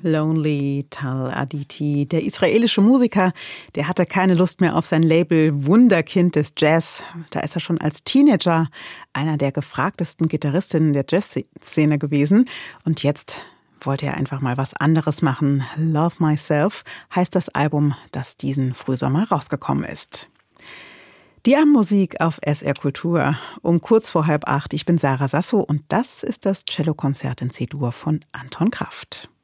Lonely Tal Aditi. Der israelische Musiker, der hatte keine Lust mehr auf sein Label Wunderkind des Jazz. Da ist er schon als Teenager einer der gefragtesten Gitarristinnen der Jazzszene gewesen. Und jetzt wollte er einfach mal was anderes machen. Love Myself heißt das Album, das diesen Frühsommer rausgekommen ist. Die Abendmusik auf SR Kultur um kurz vor 7:30. Ich bin Sarah Sasso und das ist das Cellokonzert in C-Dur von Anton Kraft.